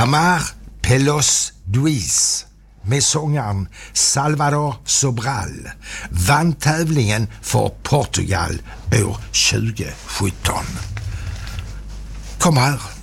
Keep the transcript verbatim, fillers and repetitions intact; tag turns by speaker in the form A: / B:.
A: Amar Pelos Duis med sångaren Salvador Sobral vann tävlingen för Portugal år tjugo sjutton. Kom här.